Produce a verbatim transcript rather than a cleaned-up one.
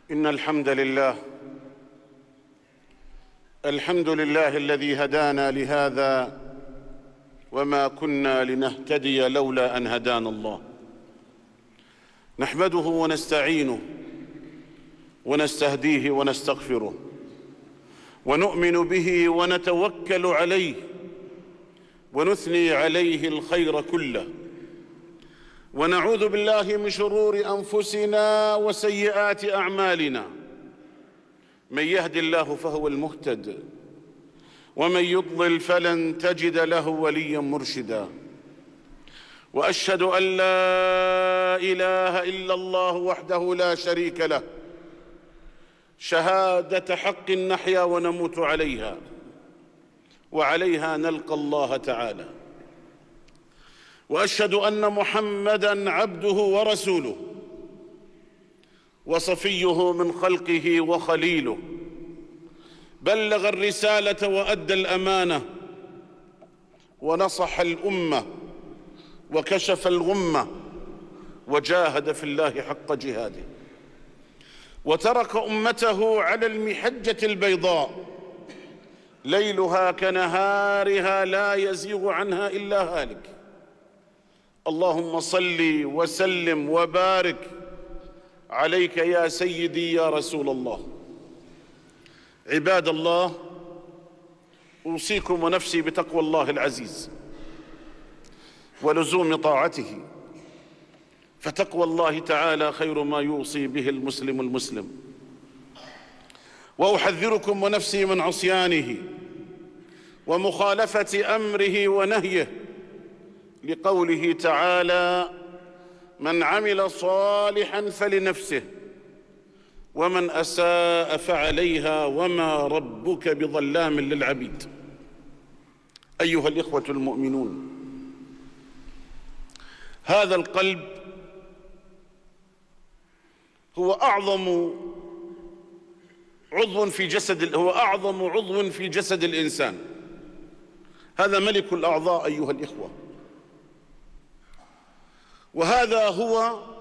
إن الحمد لله الحمد لله الذي هدانا لهذا وما كنا لنهتدي لولا أن هدانا الله. نحمده ونستعينه ونستهديه ونستغفره ونؤمن به ونتوكل عليه ونثني عليه الخير كله، ونعوذ بالله من شرور أنفسنا وسيئات أعمالنا. من يهد الله فهو المهتد، ومن يضلل فلن تجد له وليا مرشدا. وأشهد أن لا إله إلا الله وحده لا شريك له، شهادة حق نحيا ونموت عليها، وعليها نلقى الله تعالى. وأشهد أن محمدًا عبده ورسوله، وصفيه من خلقه وخليله، بلغ الرسالة وأدى الأمانة، ونصح الأمة وكشف الغمة، وجاهد في الله حق جهاده، وترك أمته على المحجة البيضاء ليلها كنهارها لا يزيغ عنها إلا هالك. اللهم صل وسلم وبارك عليك يا سيدي يا رسول الله. عباد الله، أوصيكم ونفسي بتقوى الله العزيز ولزوم طاعته، فتقوى الله تعالى خير ما يوصي به المسلم المسلم. وأحذركم ونفسي من عصيانه ومخالفة أمره ونهيه، لقوله تعالى: من عمل صالحا فلنفسه ومن أساء فعليها وما ربك بظلام للعبيد. أيها الإخوة المؤمنون، هذا القلب هو أعظم عضو في جسد هو أعظم عضو في جسد الإنسان. هذا ملك الأعضاء أيها الإخوة، وهذا هو